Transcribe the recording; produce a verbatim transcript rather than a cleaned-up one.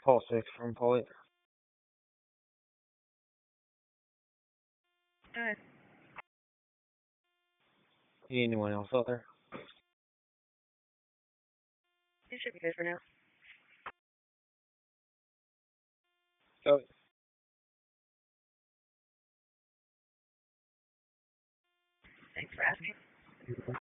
Paul six from Paul eight. Alright. You need anyone else out there? It should be good for now. Oh. Thanks for asking.